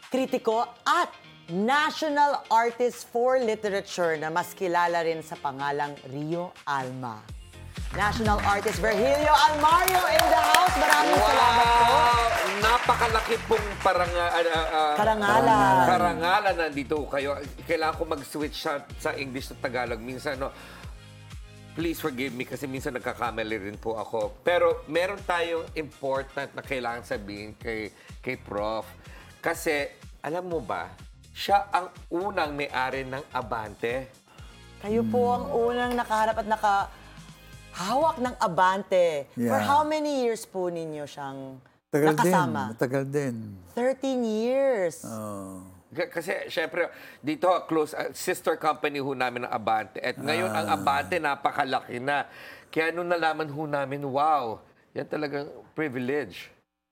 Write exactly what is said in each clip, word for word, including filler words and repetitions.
kritiko at National Artist for Literature na mas kilala rin sa pangalang Rio Alma. National Artist Virgilio Almario in the house. Maraming salamat po. Napakalaki pong paranga, uh, uh, Karangalan. Karangalan nandito kayo. Kailangan ko mag-switch sa, sa English at Tagalog. Minsan, no, please forgive me kasi minsan nagkakamali rin po ako. Pero meron tayong important na kailangan sabihin kay, kay Prof. Kasi, alam mo ba, siya ang unang may-ari ng Abante. Kayo po ang unang nakaharap at nakahawak ng Abante. For Yeah. how many years po ninyo siyang Tagal nakasama? din, matagal din. thirteen years. Oh. K- Kasi, syempre, dito, close, uh, sister company ho namin ng Abante. At ngayon, ang Abante, napakalaki na. Kaya nung nalaman ho namin, wow, yan talagang privilege.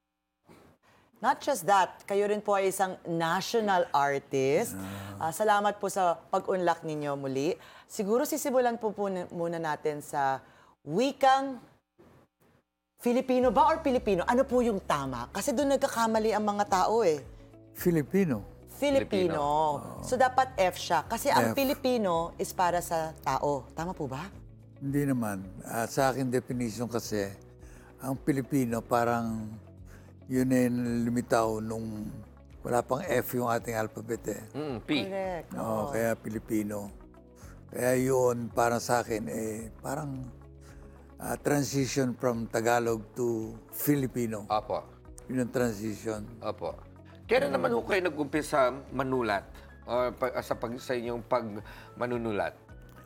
Not just that, kayo rin po ay isang national artist. Ah, salamat po sa pag-unlock ninyo muli. Siguro sisimulan po, po muna natin sa wikang Filipino ba or Pilipino? Ano po yung tama? Kasi doon nagkakamali ang mga tao eh. Filipino. Filipino. So dapat F siya. Kasi ang F. Pilipino is para sa tao. Tama po ba? Hindi naman. Ah, sa akin definition kasi, ang Pilipino parang yun ay lumitaw nung wala pang F yung ating alphabet eh. Mm, P. Correct. Oo, kaya Pilipino. Kaya yun, parang sa akin, eh, parang ah, transition from Tagalog to Filipino. Opo. Yun ang transition. Opo. Kailan naman ho kayo nag-umpisa manulat? O pa- sa, pag, sa inyong pag manunulat?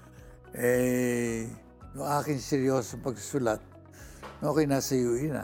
Eh, yung aking seryosong pagsusulat, nung ako'y nasa U E na.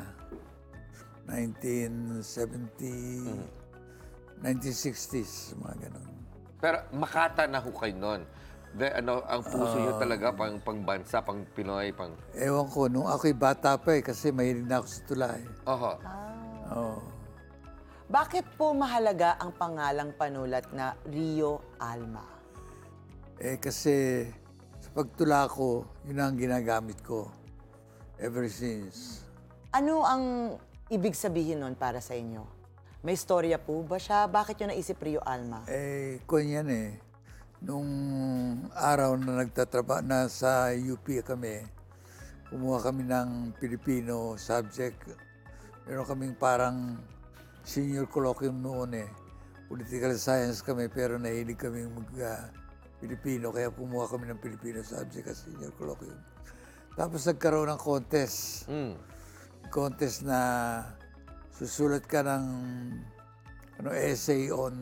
nineteen seventy, nineteen sixties, mga ganun. Pero makata na ho kayo nun. De, ano, ang puso nyo talaga pang pangbansa, pang Pinoy, pang... Ewan ko, nung ako'y bata pa eh, kasi mahilig na ako sa tula eh. Oho. Oo. Bakit po mahalaga ang pangalang panulat na Rio Alma? Eh, kasi sa pagtula ko, yun ang ginagamit ko ever since. Ano ang ibig sabihin nun para sa inyo? May storya po ba siya? Bakit yun naisip Rio Alma? Eh, kung yan eh, nung araw na nagtatrabaho na sa U P kami, kumuha kami ng Filipino subject. Meron kaming parang senior colloquium noon eh. Political science kami, pero nahilig kami mag-Filipino, kaya kumuha kami ng Filipino subject as senior colloquium. Tapos nagkaroon ng contest. Mm. Contest na susulat ka ng ano, essay on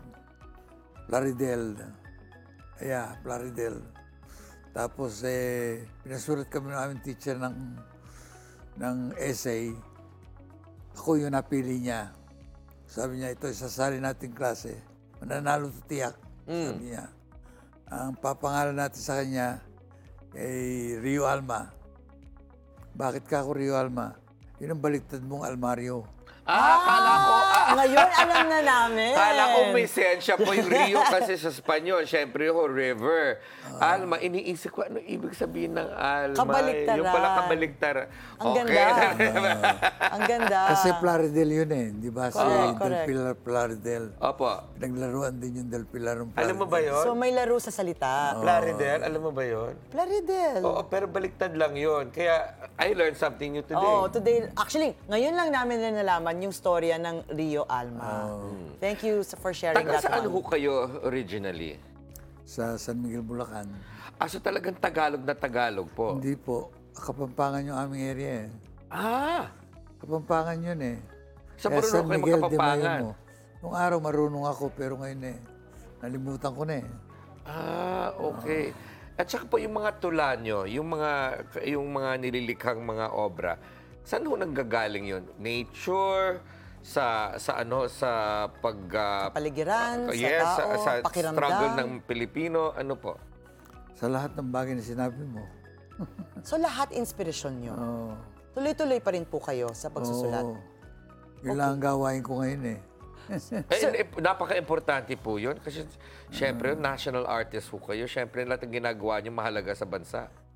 Plaridel. Yeah, Plaridel. Tapos eh, pinasulat kami ng aming teacher ng, ng essay. Ako yung napili niya. Sabi niya, ito isasali natin klase. Mananalo to tiyak. Sabi niya. Ang papangalan natin sa kanya ay Rio Alma. Bakit ka ako Rio Alma? Yun ang baliktad mong Almario. Ah, kala ko... Ah, Ngayon, alam na namin. Kala ko may sensya po yung Rio kasi sa Espanyol. Siyempre ho, river. Alma, iniisip ko, ano ibig sabihin ng Alma? Kabaliktaran. Yung pala kabaliktaran. Ang ganda. Ang ganda. Kasi Plaridel yun eh, di ba? Si Correct, Del correct. Pilar Plaridel. Opo. Naglaruan din yung Del Pilar ng Plaridel. Alam mo ba yun? So may laro sa salita. Plaridel, alam mo ba yun? Plaridel. Oo, pero baliktad lang yun. Kaya, I learned something new today. Oh, today, actually, ngayon lang namin na nalaman yung storya ng Rio Alma. Thank you for sharing Taga that saan ho one. kayo originally? Sa San Miguel, Bulacan. Ah, so talagang Tagalog na Tagalog po? Hindi po. Kapampangan yung aming area eh. Ah! Kapampangan yun eh. Sa Kaya marunong San kayo Miguel de magkapampangan? Mayamo. Nung araw marunong ako, pero ngayon eh, nalimutan ko na eh. Ah, okay. At saka po yung mga tula nyo, yung mga, yung mga nililikhang mga obra, saan ho nanggagaling yun? Nature? Sa, sa ano, sa pag... ah, Paligiran, sa yes, tao, sa, sa pakiramdam. struggle ng Pilipino, ano po? Sa lahat ng bagay na sinabi mo. So lahat inspirasyon nyo. Oo. Tuloy-tuloy pa rin po kayo sa pagsusulat. Oo. Yun lang ang gawain ko ngayon eh. Eh, eh, napaka-importante po yun kasi syempre, national artist po kayo. Syempre, lahat ng ginagawa nyo mahalaga sa bansa.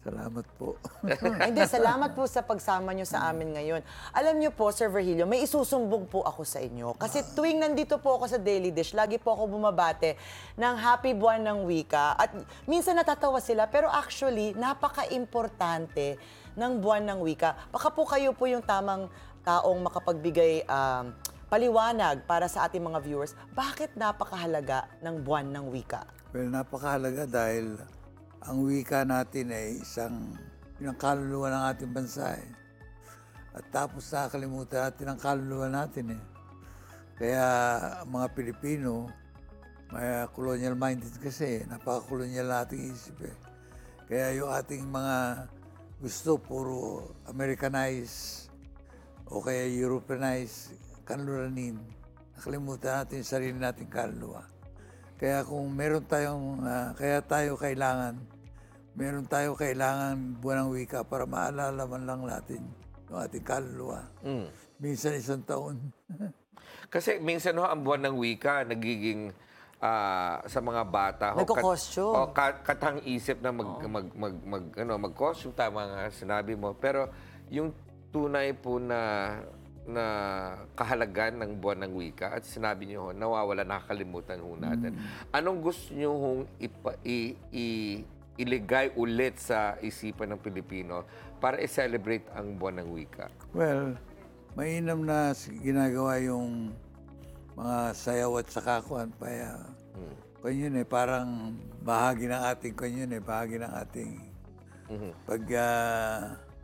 Salamat po. Hindi, salamat po sa pagsama nyo sa amin ngayon. Alam nyo po, Sir Virgilio, may isusumbong po ako sa inyo. Kasi tuwing nandito po ako sa Daily Dish, lagi po ako bumabate ng Happy Buwan ng Wika. At minsan natatawa sila, pero actually, napaka-importante ng Buwan ng Wika. Baka po kayo po yung tamang taong makapagbigay um, paliwanag para sa ating mga viewers. Bakit napakahalaga ng Buwan ng Wika? Well, napakahalaga dahil ang wika natin ay isang pinangkaluluwa ng ating bansa eh. At tapos nakakalimutan natin ang kaluluwa natin eh. Kaya ang mga Pilipino, may colonial minded kasi, napaka-colonial nating isip eh. Kaya yung ating mga gusto puro Americanized o kaya Europeanized, kanluranin, nakalimutan natin yung sarili nating kaluluwa. Kaya kung meron tayong, uh, kaya tayo kailangan, meron tayo kailangan buwan ng wika para maalala man lang natin yung ating kaluluwa. Mm. Minsan isang taon. Kasi minsan ho, ang buwan ng wika nagiging ah, sa mga bata ho, Nagko-costume. o kat, katang isip na mag, mag, mag, mag, ano, mag-costume, tama nga sinabi mo. Pero yung tunay po na na kahalagan ng buwan ng wika at sinabi niyo ho, nawawala, nakakalimutan ho natin. Mm. Anong gusto niyo hong ipa, i, i, iligay ulit sa isipan ng Pilipino para i-celebrate ang buwan ng wika? Well, mainam na ginagawa yung mga sayaw at sakakuan. Kaya, hmm. kung yun eh, parang bahagi ng ating, kung yun eh, bahagi ng ating mm-hmm. pag, uh,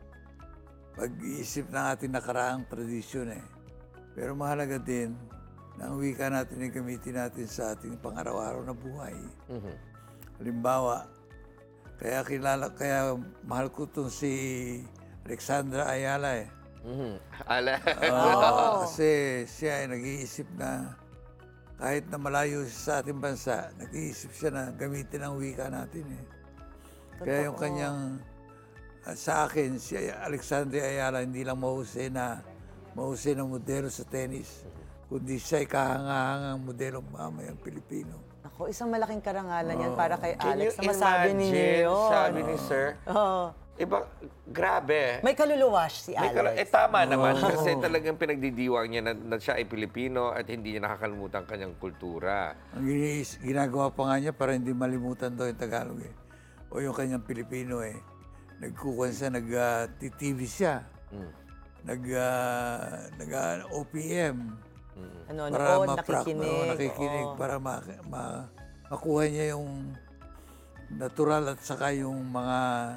pag-iisip ng ating nakaraang tradisyon eh. Pero mahalaga din na ang wika natin ay gamitin natin sa ating pang-araw-araw na buhay. Mm-hmm. Halimbawa, kaya kilala, kaya mahal ko itong si Alexandra Ayala eh. Mm-hmm. Ala. Uh, kasi siya ay nag-iisip na kahit na malayo siya sa ating bansa, nag-iisip siya na gamitin ang wika natin eh. Kaya yung kanyang, uh, sa akin, si Alexandra Ayala hindi lang mahusay na mahusay na modelo sa tennis, kundi siya ay kahangahangang modelo mamayang Pilipino. Ako, isang malaking karangalan yan para kay Can Alex you na masabi ninyo imagine, yun. sabi ni Sir, Oo. iba, grabe. May kaluluwas si May Alex. kala- eh, tama naman kasi talagang pinagdidiwang niya na, na siya ay Pilipino at hindi niya nakakalimutan kanyang kultura. Ang ginis- ginagawa pa nga niya para hindi malimutan daw yung Tagalog eh. O yung kanyang Pilipino eh. Nagkukuhan siya, nag-T V siya. Mm. Nag, uh, nag uh, O P M. Ano, para noon, ma-prac- nakikinig. oo, nakikinig Oo. para ma, ma, makuha niya yung natural at saka yung mga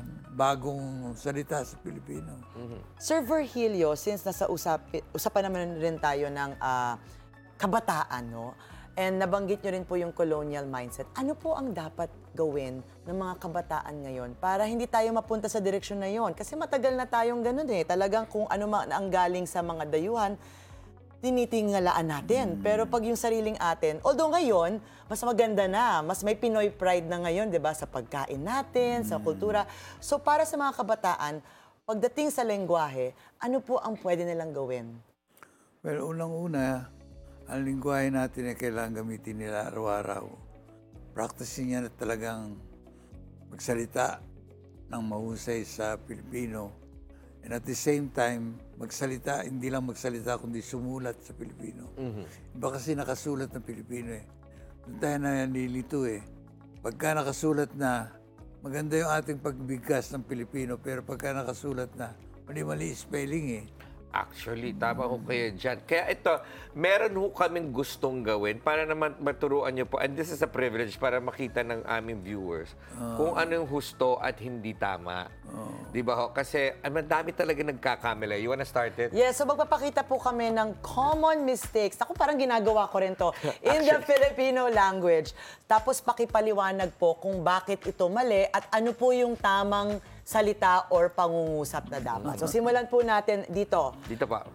bagong salita sa Pilipino. Mm-hmm. Sir Virgilio, since nasa usapi, usapan naman rin tayo ng ah, kabataan, no? And nabanggit nyo rin po yung colonial mindset. Ano po ang dapat gawin ng mga kabataan ngayon para hindi tayo mapunta sa direksyon na yon? Kasi matagal na tayong ganun eh. Talagang kung ano man ang galing sa mga dayuhan, tinitingalaan natin. Pero pag yung sariling atin, although ngayon, mas maganda na, mas may Pinoy pride na ngayon, di ba, sa pagkain natin, sa kultura. So para sa mga kabataan, pagdating sa lengguwahe, ano po ang pwede nilang gawin? Well, unang-una, ang lingwahe natin ay kailangan gamitin nila araw-araw. Practicing niya na talagang magsalita ng mahusay sa Pilipino. And at the same time, magsalita, hindi lang magsalita, kundi sumulat sa Pilipino. Mm-hmm. Iba kasi nakasulat ng Pilipino eh. Doon tayo na nilito eh. Pagka nakasulat na, maganda yung ating pagbigkas ng Pilipino, pero pagka nakasulat na, mali-mali spelling eh. Actually, tama ho kayo dyan. Kaya ito, meron ho kaming gustong gawin para naman maturuan niyo po, and this is a privilege para makita ng aming viewers uh, kung ano yung husto at hindi tama. Uh, Di ba ho? Kasi ang dami talaga nagkakamali. You wanna start it? Yes, so magpapakita po kami ng common mistakes. Ako parang ginagawa ko rin to in the Filipino language. Tapos pakipaliwanag po kung bakit ito mali at ano po yung tamang salita or pangungusap na dapat. So simulan po natin dito. Dito pa.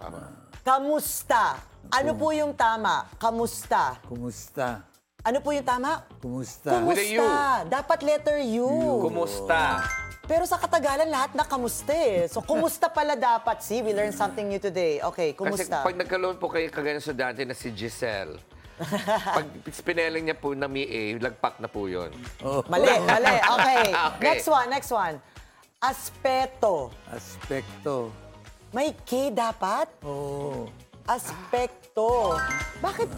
Kamusta? Ano po yung tama? Kamusta? Kumusta? Ano po yung tama? Kumusta? With a U. Kumusta? Dapat letter U. Kumusta? Pero sa Katagalan, lahat na kamusta eh. So, kumusta pala dapat? See, we learned something new today. Okay, Kasi kumusta? pag nagkaroon po kayo kagaya sa dati na si Giselle, pag spinelling niya po na mi A, lagpak na po yun. Oh. Mali, mali. Okay. Okay. Next one, next one. Aspeto. Aspekto. May K dapat? Oo. Aspekto. Bakit